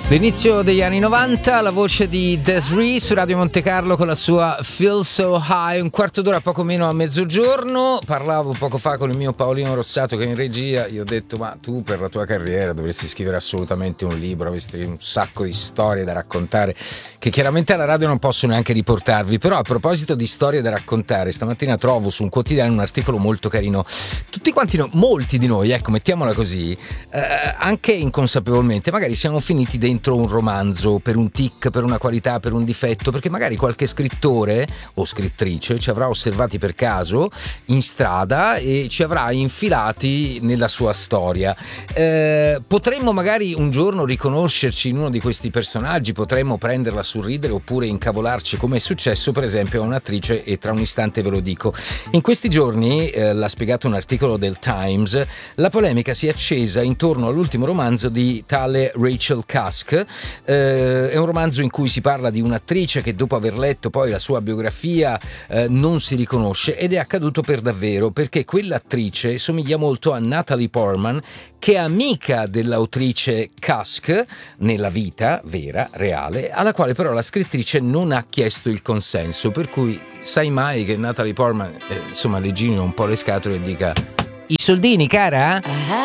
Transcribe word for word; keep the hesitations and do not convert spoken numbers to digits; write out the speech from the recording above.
L'inizio degli anni novanta, la voce di Des'ree su Radio Monte Carlo con la sua Feel So High, un quarto d'ora poco meno a mezzogiorno. Parlavo poco fa con il mio Paolino Rossato che è in regia, gli ho detto ma tu per la tua carriera dovresti scrivere assolutamente un libro, avresti un sacco di storie da raccontare che chiaramente alla radio non posso neanche riportarvi, però a proposito di storie da raccontare, stamattina trovo su un quotidiano un articolo molto carino. Tutti quanti, no, molti di noi, ecco, mettiamola così, eh, anche inconsapevolmente magari siamo finiti dentro un romanzo per un tic, per una qualità, per un difetto, perché magari qualche scrittore o scrittrice ci avrà osservati per caso in strada e ci avrà infilati nella sua storia. Eh, potremmo magari un giorno riconoscerci in uno di questi personaggi, potremmo prenderla sul ridere oppure incavolarci, come è successo per esempio a un'attrice, e tra un istante ve lo dico. In questi giorni, eh, l'ha spiegato un articolo del Times, la polemica si è accesa intorno all'ultimo romanzo di tale Rachel Cusk. Eh, è un romanzo in cui si parla di un'attrice che dopo aver letto poi la sua biografia eh, non si riconosce, ed è accaduto per davvero, perché quell'attrice somiglia molto a Natalie Portman, che è amica dell'autrice Cusk nella vita vera, reale, alla quale però la scrittrice non ha chiesto il consenso, per cui sai mai che Natalie Portman eh, insomma le girino un po' le scatole e dica: i soldini, cara? Uh-huh.